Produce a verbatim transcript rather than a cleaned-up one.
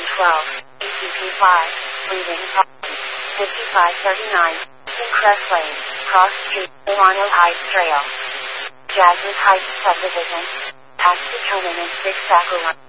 twelve, E T P five, leaving fifty-five thirty-nine, Hillcrest Lane, Cross Street, Milano Heights Trail. Jasmine Heights Subdivision. Tax determinant six Sacramento.